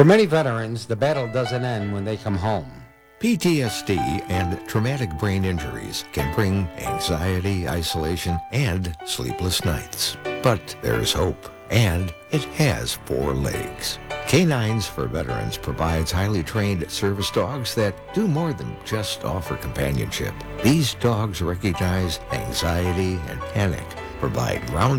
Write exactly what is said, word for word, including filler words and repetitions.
For many veterans, the battle doesn't end when they come home. P T S D and traumatic brain injuries can bring anxiety, isolation, and sleepless nights. But there's hope, and it has four legs. Canines for Veterans provides highly trained service dogs that do more than just offer companionship. These dogs recognize anxiety and panic, provide round